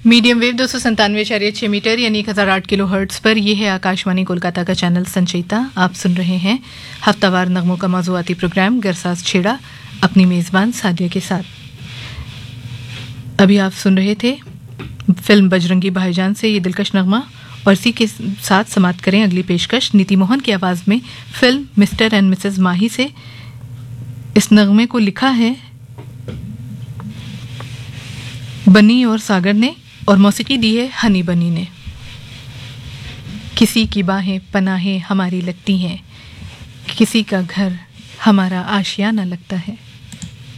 Medium wave 297.6 metre यानी 1008 kilo hertz पर यह है आकाशवाणी कोलकाता का चैनल संचयिता। आप सुन रहे हैं हफ्तावार नगमों का मौजूआती प्रोग्राम गरसाज छेड़ा अपनी मेज़बान सादिया के साथ। अभी आप सुन रहे थे फिल्म बजरंगी भाईजान से ये दिलकश नगमा, और इसी के साथ समाप्त करें अगली पेशकश नीति मोहन की आवाज़ में फिल्म मिस्टर एंड मिसेस माही से। इस नगमे को लिखा है बनी और सागर ने और मौसीकी दी है हनी बनी ने। किसी की बाहें पनाहें हमारी लगती हैं, किसी का घर हमारा आशियाना लगता है।